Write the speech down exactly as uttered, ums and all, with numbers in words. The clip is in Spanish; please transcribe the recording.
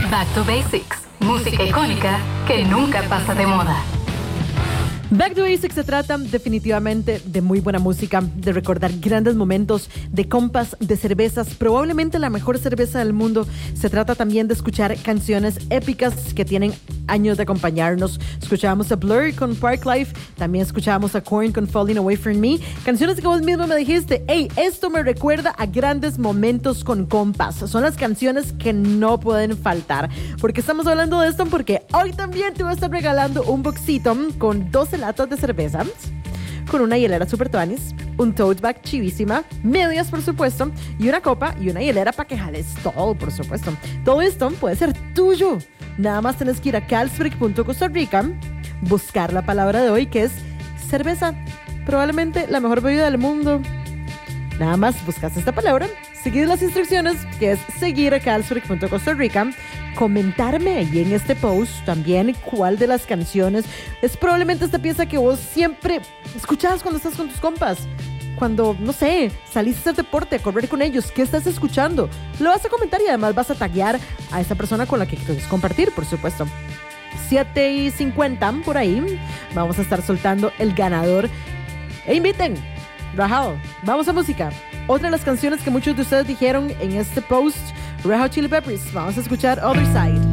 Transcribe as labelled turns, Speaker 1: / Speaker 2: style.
Speaker 1: Back to Basics, música icónica que nunca pasa de moda.
Speaker 2: Back to Basics se trata definitivamente de muy buena música, de recordar grandes momentos, de compas, de cervezas, probablemente la mejor cerveza del mundo. Se trata también de escuchar canciones épicas que tienen años de acompañarnos. Escuchábamos a Blur con Park Life, también escuchábamos a Korn con Falling Away From Me. Canciones que vos mismo me dijiste, hey, esto me recuerda a grandes momentos con compas. Son las canciones que no pueden faltar. ¿Por qué estamos hablando de esto? Porque hoy también te voy a estar regalando un boxito con doce latas de cerveza, con una hielera super tuanis, un tote bag chivísima, medias por supuesto, y una copa y una hielera para que jales todo, por supuesto. Todo esto puede ser tuyo. Nada más tenés que ir a carlsberg punto costa rica, buscar la palabra de hoy que es cerveza, probablemente la mejor bebida del mundo. Nada más buscas esta palabra, seguir las instrucciones, que es seguir a carlsberg punto costa rica, comentarme ahí en este post también cuál de las canciones es probablemente esta pieza que vos siempre escuchás cuando estás con tus compas. Cuando, no sé, saliste a hacer deporte, a correr con ellos, ¿qué estás escuchando? Lo vas a comentar y además vas a taguear a esa persona con la que quieres compartir, por supuesto. siete y cincuenta por ahí, vamos a estar soltando el ganador. E inviten, rajado, vamos a música. Otra de las canciones que muchos de ustedes dijeron en este post, Red Hot Chili Peppers. Vamos a escuchar Other Side.